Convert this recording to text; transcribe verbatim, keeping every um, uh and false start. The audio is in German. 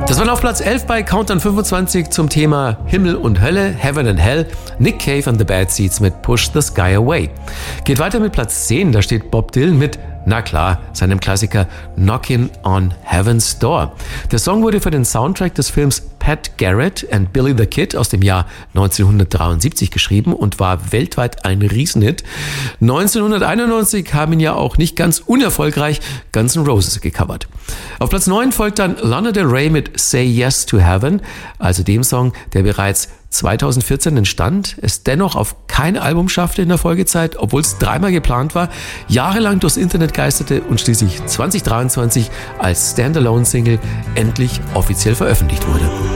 Das war auf Platz elf bei Countdown fünfundzwanzig zum Thema Himmel und Hölle, Heaven and Hell, Nick Cave and the Bad Seeds mit Push the Sky Away. Geht weiter mit Platz zehn, da steht Bob Dylan mit, na klar, seinem Klassiker Knockin' on Heaven's Door. Der Song wurde für den Soundtrack des Films Pat Garrett and Billy the Kid aus dem Jahr neunzehnhundertdreiundsiebzig geschrieben und war weltweit ein Riesenhit. neunzehnhunderteinundneunzig haben ihn ja auch nicht ganz unerfolgreich Guns N' Roses gecovert. Auf Platz neun folgt dann Lana Del Rey mit Say Yes to Heaven, also dem Song, der bereits zweitausendvierzehn entstand, es dennoch auf kein Album schaffte in der Folgezeit, obwohl es dreimal geplant war, jahrelang durchs Internet geisterte und schließlich zwanzig dreiundzwanzig als Standalone-Single endlich offiziell veröffentlicht wurde.